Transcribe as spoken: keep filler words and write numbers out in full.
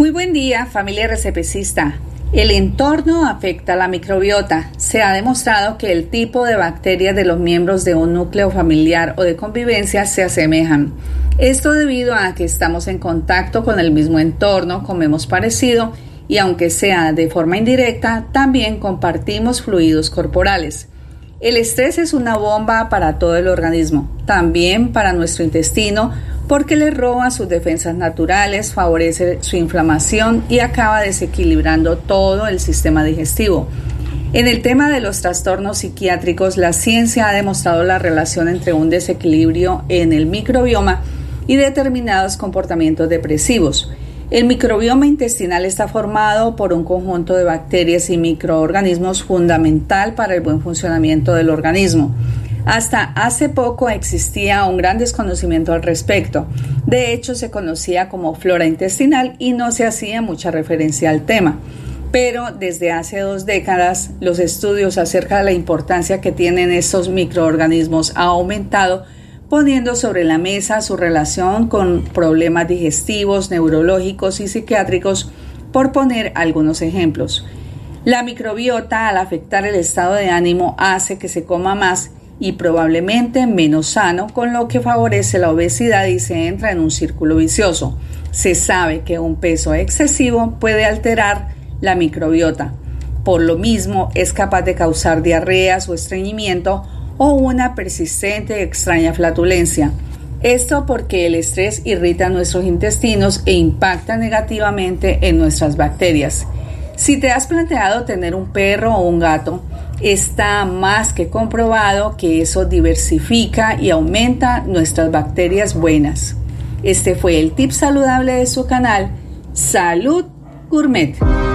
Muy buen día, familia RCPcista. El entorno afecta a la microbiota. Se ha demostrado que el tipo de bacterias de los miembros de un núcleo familiar o de convivencia se asemejan. Esto debido a que estamos en contacto con el mismo entorno, comemos parecido y aunque sea de forma indirecta, también compartimos fluidos corporales. El estrés es una bomba para todo el organismo, también para nuestro intestino, porque le roba sus defensas naturales, favorece su inflamación y acaba desequilibrando todo el sistema digestivo. En el tema de los trastornos psiquiátricos, la ciencia ha demostrado la relación entre un desequilibrio en el microbioma y determinados comportamientos depresivos. El microbioma intestinal está formado por un conjunto de bacterias y microorganismos fundamental para el buen funcionamiento del organismo. Hasta hace poco existía un gran desconocimiento al respecto. De hecho, se conocía como flora intestinal y no se hacía mucha referencia al tema. Pero desde hace dos décadas, los estudios acerca de la importancia que tienen estos microorganismos ha aumentado, poniendo sobre la mesa su relación con problemas digestivos, neurológicos y psiquiátricos, por poner algunos ejemplos. La microbiota, al afectar el estado de ánimo, hace que se coma más y probablemente menos sano, con lo que favorece la obesidad y se entra en un círculo vicioso. Se sabe que un peso excesivo puede alterar la microbiota. Por lo mismo, es capaz de causar diarreas o estreñimiento o una persistente y extraña flatulencia. Esto porque el estrés irrita nuestros intestinos e impacta negativamente en nuestras bacterias. Si te has planteado tener un perro o un gato, está más que comprobado que eso diversifica y aumenta nuestras bacterias buenas. Este fue el tip saludable de su canal Salud Gourmet.